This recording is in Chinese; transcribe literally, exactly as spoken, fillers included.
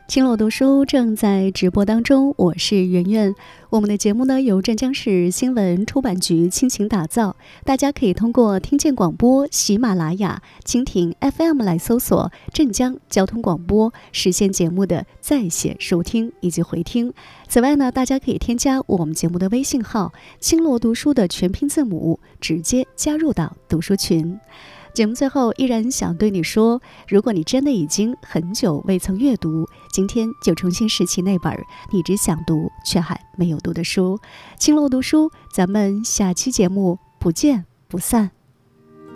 青楼读书正在直播当中，我是圆圆。我们的节目呢由镇江市新闻出版局倾情打造，大家可以通过听见广播、喜马拉雅、蜻蜓 F M 来搜索镇江交通广播，实现节目的在线收听以及回听。此外呢，大家可以添加我们节目的微信号青楼读书的全拼字母，直接加入到读书群。节目最后依然想对你说，如果你真的已经很久未曾阅读，今天就重新拾起那本你只想读却还没有读的书。青楼读书，咱们下期节目不见不散。